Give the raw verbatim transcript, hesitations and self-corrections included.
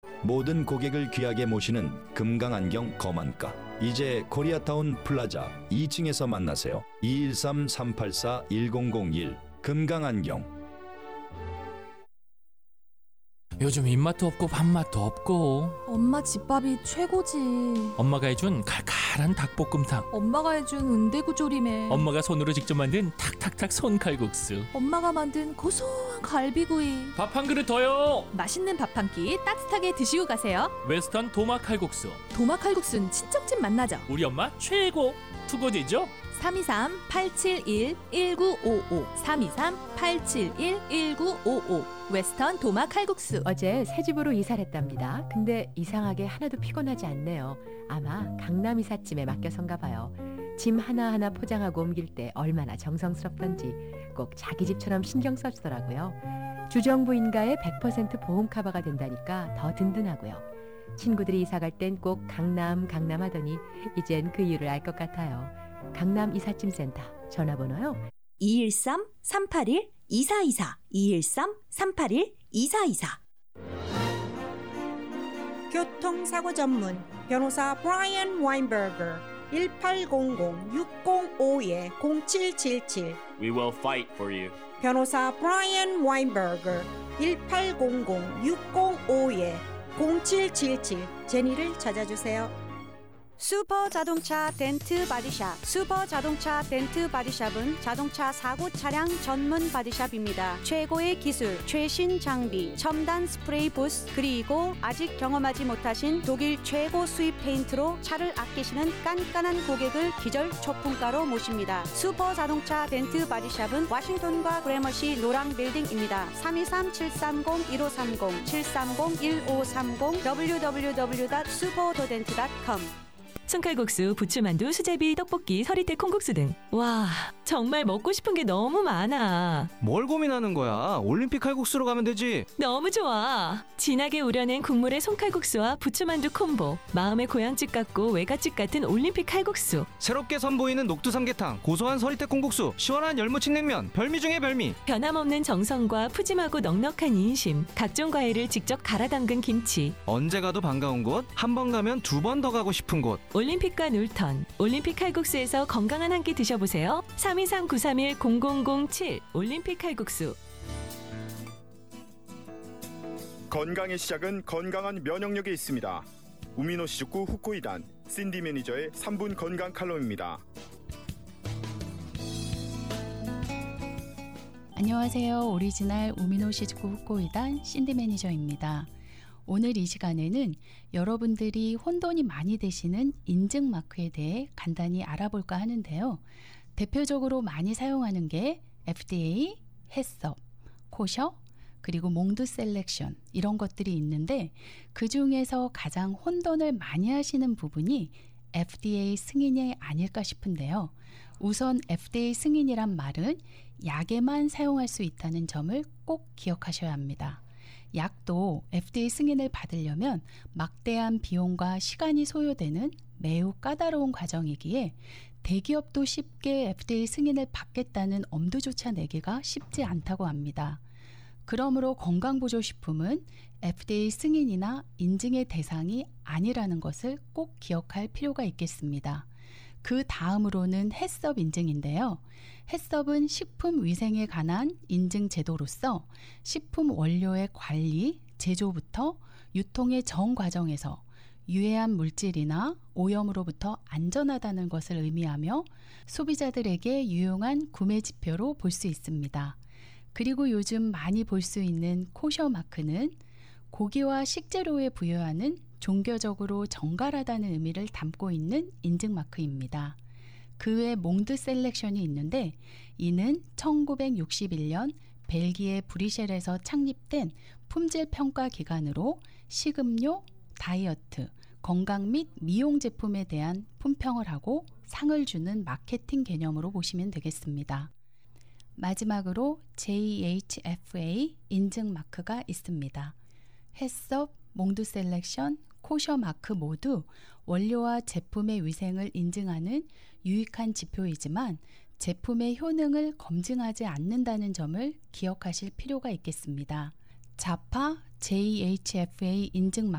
모든 고객을 귀하게 모시는 금강안경 거만가. 이제 코리아타운 플라자 이 층에서 만나세요. 이일삼 삼팔사 일공공일 금강안경. 요즘 입맛도 없고 밥맛도 없고. 엄마 집밥이 최고지. 엄마가 해준 칼칼한 닭볶음탕. 엄마가 해준 은대구조림에. 엄마가 손으로 직접 만든 탁탁탁 손칼국수. 엄마가 만든 고소한 갈비구이. 밥 한 그릇 더요. 맛있는 밥 한 끼 따뜻하게 드시고 가세요. 웨스턴 도마 칼국수. 도마 칼국수는 친정집 맛나죠. 우리 엄마 최고. 투고지죠? 삼이삼 팔칠일 일구오오 삼이삼 팔칠일 일구오오 웨스턴 도마 칼국수. 어제 새 집으로 이사를 했답니다. 근데 이상하게 하나도 피곤하지 않네요. 아마 강남 이삿짐에 맡겨선가 봐요. 짐 하나하나 포장하고 옮길 때 얼마나 정성스럽던지 꼭 자기 집처럼 신경 써주더라고요. 주정부인가에 백 퍼센트 보험 커버가 된다니까 더 든든하고요. 친구들이 이사 갈 땐 꼭 강남 강남 하더니 이젠 그 이유를 알 것 같아요. 강남 이삿짐센터 전화번호요. 이일삼 삼팔일 이사이사 이일삼 삼팔일 이사이사. 교통사고 전문 변호사 브라이언 와인버거 일팔공공 육공오 공칠칠칠. We will fight for you. 변호사 브라이언 와인버거 일팔공공 육공오 공칠칠칠. 제니를 찾아주세요. 슈퍼 자동차 덴트 바디샵. 슈퍼 자동차 덴트 바디샵은 자동차 사고 차량 전문 바디샵입니다. 최고의 기술, 최신 장비, 첨단 스프레이 부스, 그리고 아직 경험하지 못하신 독일 최고 수입 페인트로 차를 아끼시는 깐깐한 고객을 기절 초품가로 모십니다. 슈퍼 자동차 덴트 바디샵은 워싱턴과 그래머시 노랑 빌딩입니다. 삼이삼 칠삼공 일오삼공 칠삼공 일오삼공 더블유 더블유 더블유 닷 슈퍼도덴트 닷 컴. 손칼국수, 부추만두, 수제비, 떡볶이, 서리태 콩국수 등. 와, 정말 먹고 싶은 게 너무 많아. 뭘 고민하는 거야? 올림픽 칼국수로 가면 되지. 너무 좋아. 진하게 우려낸 국물의 손칼국수와 부추만두 콤보. 마음의 고향집 같고 외갓집 같은 올림픽 칼국수. 새롭게 선보이는 녹두 삼계탕, 고소한 서리태 콩국수, 시원한 열무침 냉면, 별미 중에 별미. 변함없는 정성과 푸짐하고 넉넉한 인심. 각종 과일을 직접 갈아 담근 김치. 언제 가도 반가운 곳, 한 번 가면 두 번 더 가고 싶은 곳. 올림픽과 놀턴, 올림픽 칼국수에서 건강한 한 끼 드셔보세요. 삼이삼 구삼일 공공공칠 올림픽 칼국수. 건강의 시작은 건강한 면역력에 있습니다. 우미노시즈쿠 후코이단 신디 매니저의 삼 분 건강 칼럼입니다. 안녕하세요. 오리지널 우미노시즈쿠 후코이단 신디 매니저입니다. 오늘 이 시간에는 여러분들이 혼돈이 많이 되시는 인증 마크에 대해 간단히 알아볼까 하는데요. 대표적으로 많이 사용하는 게 에프디에이, 햇섭, 코셔, 그리고 몽드 셀렉션 이런 것들이 있는데 그 중에서 가장 혼돈을 많이 하시는 부분이 에프디에이 승인이 아닐까 싶은데요. 우선 에프디에이 승인이란 말은 약에만 사용할 수 있다는 점을 꼭 기억하셔야 합니다. 약도 에프디에이 승인을 받으려면 막대한 비용과 시간이 소요되는 매우 까다로운 과정이기에 대기업도 쉽게 에프디에이 승인을 받겠다는 엄두조차 내기가 쉽지 않다고 합니다. 그러므로 건강보조식품은 에프디에이 승인이나 인증의 대상이 아니라는 것을 꼭 기억할 필요가 있겠습니다. 그 다음으로는 햇섭 인증인데요. 햇섭은 식품위생에 관한 인증 제도로서 식품 원료의 관리, 제조부터 유통의 전 과정에서 유해한 물질이나 오염으로부터 안전하다는 것을 의미하며 소비자들에게 유용한 구매 지표로 볼 수 있습니다. 그리고 요즘 많이 볼 수 있는 코셔 마크는 고기와 식재료에 부여하는 종교적으로 정갈하다는 의미를 담고 있는 인증 마크입니다. 그 외 몽드 셀렉션이 있는데 이는 천구백육십일 년 벨기에 브뤼셀에서 창립된 품질 평가 기관으로 식음료, 다이어트, 건강 및 미용 제품에 대한 품평을 하고 상을 주는 마케팅 개념으로 보시면 되겠습니다. 마지막으로 제이에이치에프에이 인증 마크가 있습니다. 햇섭, 몽드 셀렉션, 코셔 마크 모두 원료와 제품의 위생을 인증하는 유익한 지표이지만 제품의 효능을 검증하지 않는다는 점을 기억하실 필요가 있겠습니다. 자파 제이에이치에프에이 인증